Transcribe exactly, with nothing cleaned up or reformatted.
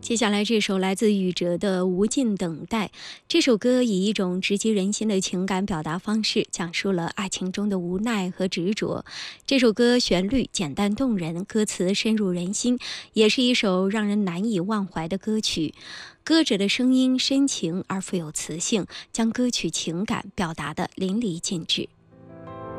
接下来这首来自宇哲的《无尽等待》，这首歌以一种直击人心的情感表达方式，讲述了爱情中的无奈和执着。这首歌旋律简单动人，歌词深入人心，也是一首让人难以忘怀的歌曲。歌者的声音深情而富有磁性，将歌曲情感表达得淋漓尽致。